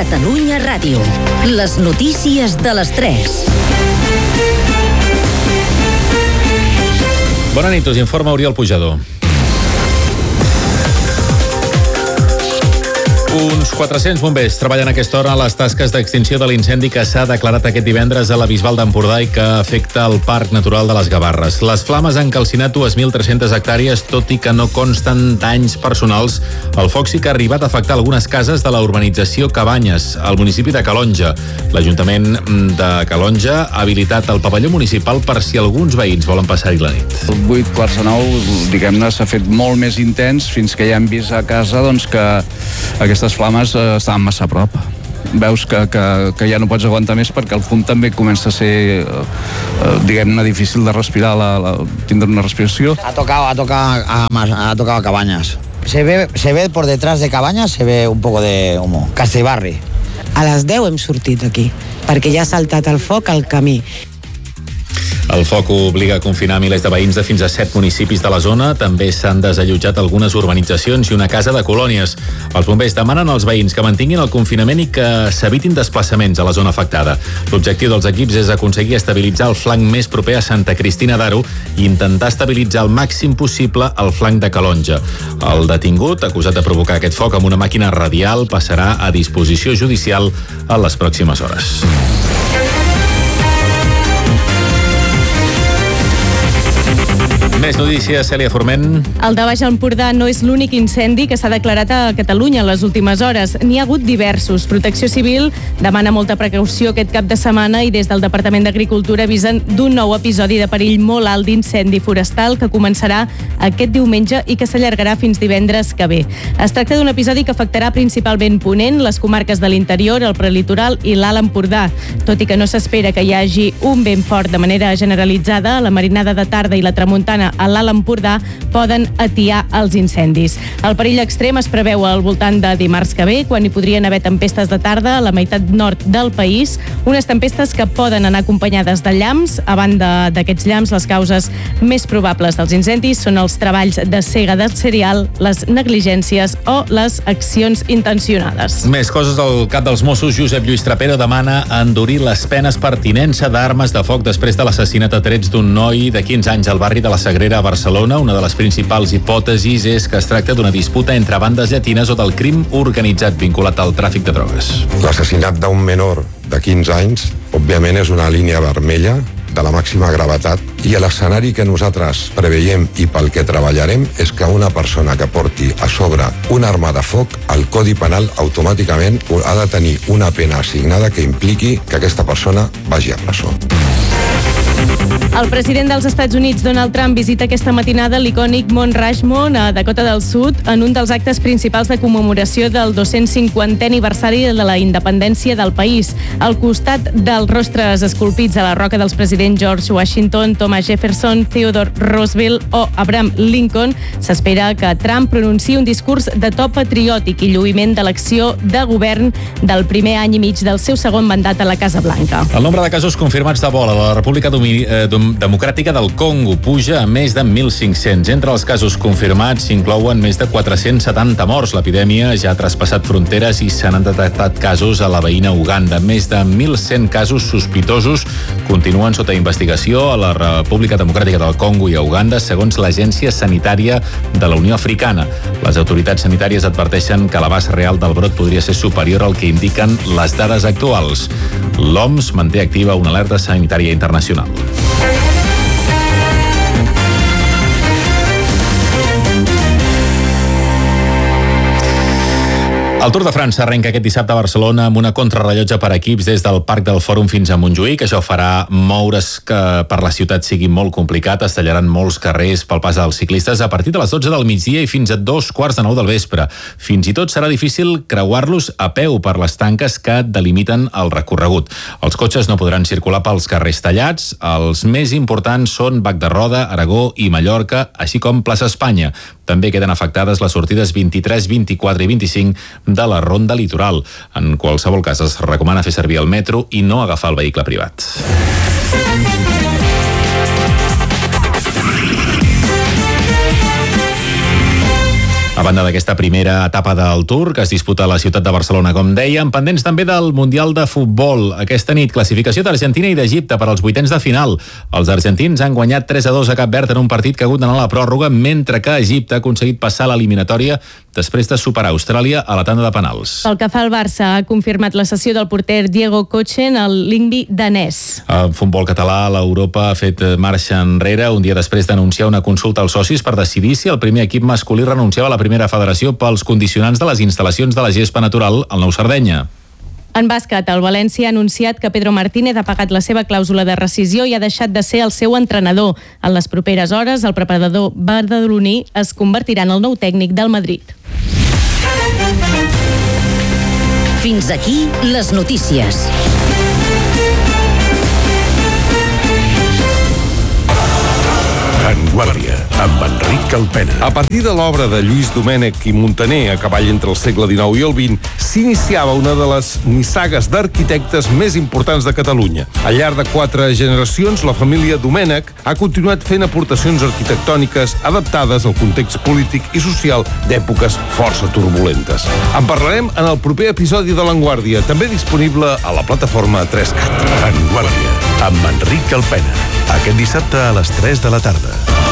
Catalunya Ràdio. Les notícies de les 3. Bona nit, us informa Oriol Pujador. Uns 400 bombers treballen a aquesta hora a les tasques d'extinció de l'incendi que s'ha declarat aquest divendres a la Bisbal d'Empordà i que afecta el Parc Natural de les Gavarres. Les flames han calcinat 2.300 hectàrees, tot i que no consten danys personals. El foc sí que ha arribat a afectar algunes cases de la urbanització Cabanyes, al municipi de Calonge. L'Ajuntament de Calonge ha habilitat el pavelló municipal per si alguns veïns volen passar-hi la nit. El 8:45, diguem-ne, s'ha fet molt més intens fins que ja hem vist a casa doncs, que aquestes flames estaven massa a prop. Veus que ja no pots aguantar més perquè el fum també comença a ser, diguem-ne, difícil de respirar, tindre una respiració. Ha tocado a Cabañas. Se ve por detrás de Cabañas, se ve un poco de humo. Castellbarri. A les 10 hem sortit aquí, perquè ja ha saltat el foc al camí. El foc obliga a confinar milers de veïns de fins a 7 municipis de la zona. També s'han desallotjat algunes urbanitzacions i una casa de colònies. Els bombers demanen als veïns que mantinguin el confinament i que s'evitin desplaçaments a la zona afectada. L'objectiu dels equips és aconseguir estabilitzar el flanc més proper a Santa Cristina d'Aro i intentar estabilitzar al màxim possible el flanc de Calonge. El detingut, acusat de provocar aquest foc amb una màquina radial, passarà a disposició judicial a les pròximes hores. Més notícies, Cèlia Forment. El de Baix Empordà no és l'únic incendi que s'ha declarat a Catalunya en les últimes hores. N'hi ha hagut diversos. Protecció Civil demana molta precaució aquest cap de setmana i des del Departament d'Agricultura avisen d'un nou episodi de perill molt alt d'incendi forestal que començarà aquest diumenge i que s'allargarà fins divendres que ve. Es tracta d'un episodi que afectarà principalment Ponent, les comarques de l'interior, el prelitoral i l'Alt Empordà. Tot i que no s'espera que hi hagi un vent fort de manera generalitzada, la marinada de tarda i la tramuntana a l'Alt Empordà poden atiar els incendis. El perill extrem es preveu al voltant de dimarts que ve, quan hi podrien haver tempestes de tarda a la meitat nord del país, unes tempestes que poden anar acompanyades de llamps. A banda d'aquests llamps, les causes més probables dels incendis són els treballs de sega del cereal, les negligències o les accions intencionades. Més coses. El cap dels Mossos, Josep Lluís Trapero, demana endurir les penes per tinença d'armes de foc després de l'assassinat a trets d'un noi de 15 anys al barri de la Sagrera a Barcelona. Una de les principals hipòtesis és que es tracta d'una disputa entre bandes llatines o del crim organitzat vinculat al tràfic de drogues. L'assassinat d'un menor de 15 anys, òbviament, és una línia vermella de la màxima gravetat i l'escenari que nosaltres preveiem i pel que treballarem és que una persona que porti a sobre una arma de foc, el Codi Penal automàticament ha de tenir una pena assignada que impliqui que aquesta persona vagi a presó. El president dels Estats Units, Donald Trump, visita aquesta matinada l'icònic Mont Rushmore a Dakota del Sud en un dels actes principals de commemoració del 250è aniversari de la independència del país. Al costat dels rostres esculpits a la roca dels presidents George Washington, Thomas Jefferson, Theodore Roosevelt o Abraham Lincoln, s'espera que Trump pronunciï un discurs de to patriòtic i lluïment de l'acció de govern del primer any i mig del seu segon mandat a la Casa Blanca. El nombre de casos confirmats d'Ebola a la República Democràtica del Congo puja a més de 1.500. Entre els casos confirmats s'inclouen més de 470 morts. L'epidèmia ja ha traspassat fronteres i se n'han detectat casos a la veïna Uganda. Més de 1.100 casos sospitosos continuen sota investigació a la República Democràtica del Congo i a Uganda, segons l'Agència Sanitària de la Unió Africana. Les autoritats sanitàries adverteixen que l'abast real del brot podria ser superior al que indiquen les dades actuals. L'OMS manté activa una alerta sanitària internacional. El Tour de França arrenca aquest dissabte a Barcelona amb una contrarrellotge per equips des del Parc del Fòrum fins a Montjuïc. Això farà moure's que per la ciutat sigui molt complicat. Es tallaran molts carrers pel pas dels ciclistes a partir de les 12 del migdia i fins a 2:15 del vespre. Fins i tot serà difícil creuar-los a peu per les tanques que delimiten el recorregut. Els cotxes no podran circular pels carrers tallats. Els més importants són Bac de Roda, Aragó i Mallorca, així com Plaça Espanya. També queden afectades les sortides 23, 24 i 25 de la Ronda Litoral. En qualsevol cas, es recomana fer servir el metro i no agafar el vehicle privat. A banda d'aquesta primera etapa del Tour, que es disputa a la ciutat de Barcelona, com dèiem, pendents també del Mundial de Futbol. Aquesta nit, classificació d'Argentina i d'Egipte per als vuitens de final. Els argentins han guanyat 3-2 a Cap Verd en un partit que ha hagut d'anar a la pròrroga, mentre que Egipte ha aconseguit passar l'eliminatòria després de superar Austràlia a la tanda de penals. Pel que fa al Barça, ha confirmat la cessió del porter Diego Kochen al Lyngby danès. El futbol català a l'Europa ha fet marxa enrere un dia després d'anunciar una consulta als socis per decidir si el primer equip masculí renunciava a la primera federació pels condicionants de les instal·lacions de la gespa natural al Nou Sardenya. En bàsquet, el València ha anunciat que Pedro Martínez ha pagat la seva clàusula de rescisió i ha deixat de ser el seu entrenador. En les properes hores, el preparador badaloní es convertirà en el nou tècnic del Madrid. Fins aquí les notícies. En Guàrdia, amb Enric Calpena. A partir de l'obra de Lluís Domènech i Muntaner, a cavall entre el segle XIX i el XX, s'iniciava una de les nissagues d'arquitectes més importants de Catalunya. Al llarg de 4 generacions, la família Domènech ha continuat fent aportacions arquitectòniques adaptades al context polític i social d'èpoques força turbulentes. En parlarem en el proper episodi de l'Enguàrdia, també disponible a la plataforma 3CAT. En Guàrdia, amb Enric Calpena. Aquest dissabte a les 3 de la tarda.